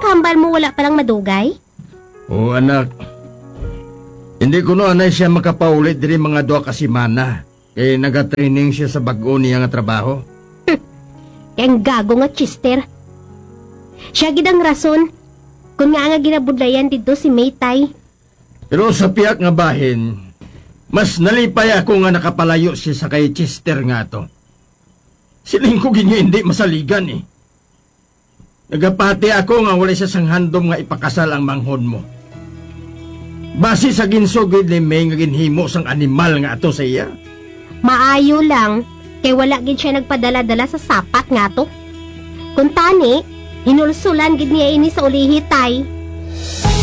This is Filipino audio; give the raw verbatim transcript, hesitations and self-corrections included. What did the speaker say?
hambal mo wala palang madugay? Oo, anak. Hindi ko no anay siya makapaulit diri mga duha ka semana. Kaya nagatraining siya sa bag-o niya nga trabaho. Kaya gago nga chister. Siya gid ang rason kung nga nga ginabudlayan dito si Maytay. Pero sa piyak nga bahin, mas nalipay ako nga nakapalayo siya sa kay Chester nga to. Siling ko ginyo hindi masaligan eh. Nagapati ako nga wala siya sang handom nga ipakasal ang manghon mo. Base sa ginsugid ni May nga ginhimo sang animal nga ato sa iya. Maayo lang, kay wala gid siya nagpadala-dala sa sapat nga to. Kung tani, hinulsulan gid niya ini sa ulihi tay.